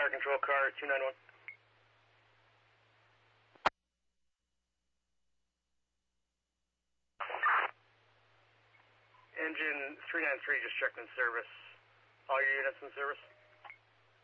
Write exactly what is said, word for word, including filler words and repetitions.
Fire control car two nine one. Engine three nine three just checked in service. All your units in service?